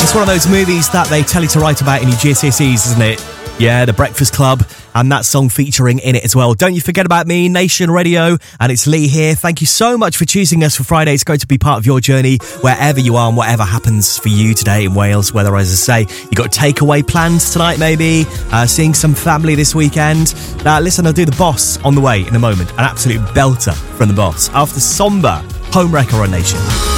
It's one of those movies that they tell you to write about in your GCSEs, isn't it? Yeah, The Breakfast Club, and that song featuring in it as well. Don't you forget about me, Nation Radio, and it's Lee here. Thank you so much for choosing us for Friday. It's going to be part of your journey wherever you are and whatever happens for you today in Wales. Whether, as I say, you got takeaway plans tonight, maybe seeing some family this weekend. Now, listen, I'll do The Boss on the way in a moment. An absolute belter from The Boss after Somber, Home Wrecker on Nation.